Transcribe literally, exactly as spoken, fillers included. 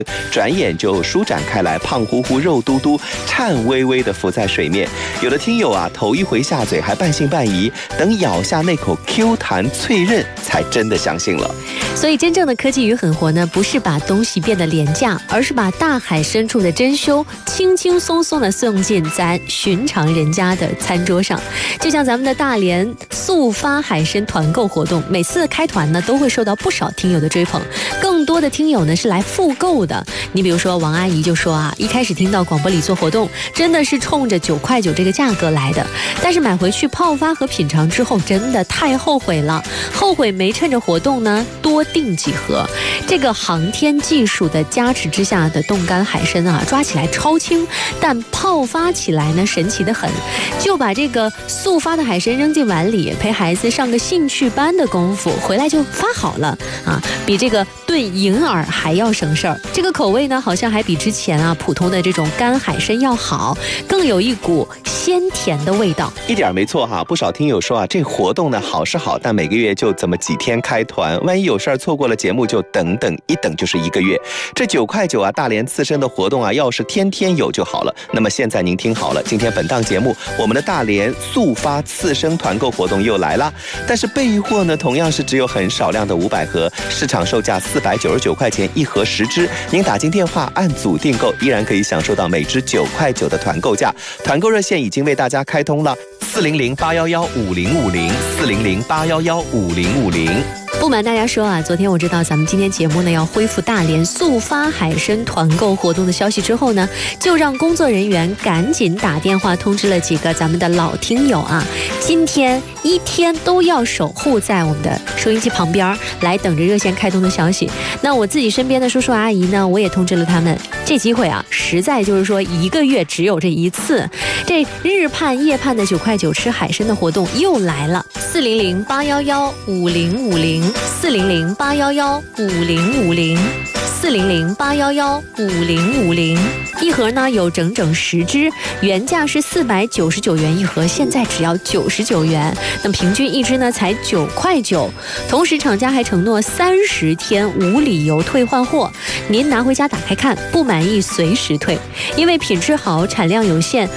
转眼就舒展开来，胖乎乎、肉嘟嘟、颤巍巍地浮在水面。有的听友啊，头一回下嘴还半信半疑，等咬下那口 Q 弹脆韧，才真的相信了。 所以真正的科技与狠活呢，不是把东西变得廉价，而是把大海深处的珍馐轻轻松松地送进咱寻常人家的餐桌上。就像咱们的大连速发海参团购活动，每次开团呢，都会受到不少听友的追捧，更多的听友呢是来复购的。你比如说王阿姨就说啊，一开始听到广播里做活动，真的是冲着九块九这个价格来的，但是买回去泡发和品尝之后，真的太后悔了，后悔没趁着活动呢多订几盒。这个航天技术的加持之下的冻干海参啊，抓起来超轻，但泡发起来呢神奇得很，就把这个速发的海参扔进碗里，陪孩子上个兴趣班的功夫，回来就发好了啊，比这个炖银耳还要省事儿。这个口味呢，好像还比之前啊普通的这种干海参要好，更有一股鲜甜的味道。 一点没错哈，不少听友说啊，这活动呢好是好，但每个月就这么几天开团，万一有事儿错过了节目，就等等一等就是一个月。这九块九啊，大连刺身的活动啊，要是天天有就好了。那么现在您听好了，今天本档节目，我们的大连速发刺身团购活动又来了，但是备货呢，同样是只有很少量的五百盒，市场售价四百九十九块钱一盒十支，您打进电话按组订购，依然可以享受到每支九块九的团购价。团购热线已经为大家开通了，四零零八幺幺五零五零，四零零八幺幺五零五零。 不瞒大家说啊，昨天我知道咱们今天节目呢要恢复大连速发海参团购活动的消息之后呢，就让工作人员赶紧打电话通知了几个咱们的老听友啊，今天一天都要守护在我们的收音机旁边，来等着热线开通的消息。那我自己身边的叔叔阿姨呢，我也通知了他们，这机会啊，实在就是说一个月只有这一次，这日盼夜盼的九块九吃海参的活动又来了，四零零八幺幺五零五零。四零零八幺幺五零五零，四零零八幺幺五零五零，一盒呢有整整十支，原价是四百九十九元一盒，现在只要九十九元，那么平均一支呢才九块九。同时厂家还承诺三十天无理由退换货，您拿回家打开看，不满意随时退，因为品质好，产量有限，